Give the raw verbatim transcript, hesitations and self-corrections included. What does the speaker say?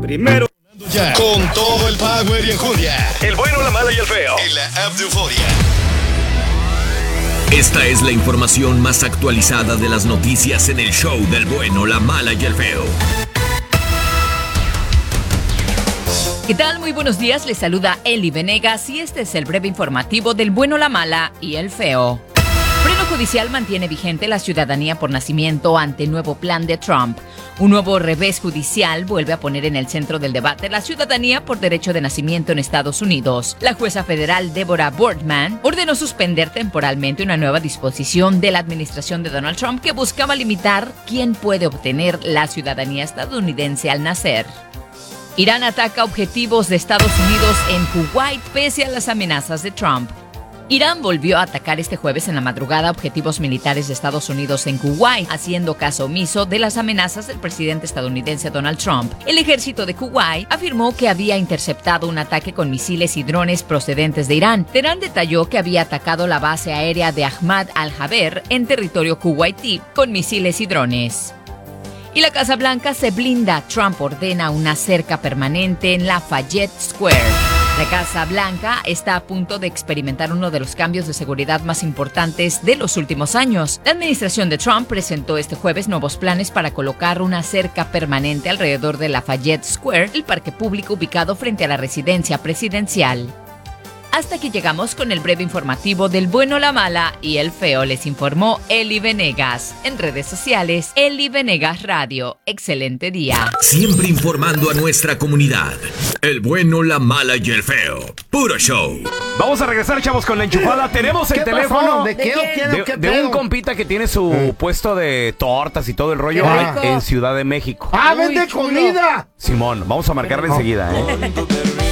Primero. Ya. Con todo el power y enjundia. El bueno, la mala y el feo. En la app de Euforia. Esta es la información más actualizada de las noticias en el show del bueno, la mala y el feo. ¿Qué tal? Muy buenos días, les saluda Eli Venegas y este es el breve informativo del bueno, la mala y el feo. Pleno judicial mantiene vigente la ciudadanía por nacimiento ante nuevo plan de Trump. Un nuevo revés judicial vuelve a poner en el centro del debate la ciudadanía por derecho de nacimiento en Estados Unidos. La jueza federal Deborah Boardman ordenó suspender temporalmente una nueva disposición de la administración de Donald Trump que buscaba limitar quién puede obtener la ciudadanía estadounidense al nacer. Irán ataca objetivos de Estados Unidos en Kuwait pese a las amenazas de Trump. Irán volvió a atacar este jueves en la madrugada objetivos militares de Estados Unidos en Kuwait, haciendo caso omiso de las amenazas del presidente estadounidense Donald Trump. El ejército de Kuwait afirmó que había interceptado un ataque con misiles y drones procedentes de Irán. Teherán detalló que había atacado la base aérea de Ahmad al-Jaber en territorio kuwaití con misiles y drones. Y la Casa Blanca se blinda. Trump ordena una cerca permanente en Lafayette Square. La Casa Blanca está a punto de experimentar uno de los cambios de seguridad más importantes de los últimos años. La administración de Trump presentó este jueves nuevos planes para colocar una cerca permanente alrededor de Lafayette Square, el parque público ubicado frente a la residencia presidencial. Hasta aquí llegamos con el breve informativo del bueno, la mala y el feo. Les informó Eli Venegas. En redes sociales, Eli Venegas Radio. Excelente día. Siempre informando a nuestra comunidad. El bueno, la mala y el feo. Puro show. Vamos a regresar, chavos, con la enchufada. Tenemos el ¿Qué teléfono pasó? ¿De qué o qué? de, ¿Qué de pedo? un compita que tiene su Eh. puesto de tortas y todo el rollo Qué rico. en Ciudad de México. ¡Ah, Muy vende chulo. comida! Simón, vamos a marcarle enseguida, ¿eh?